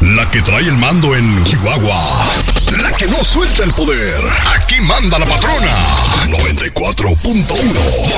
La que trae el mando en Chihuahua. La que no suelta el poder. Aquí manda la patrona. 94.1.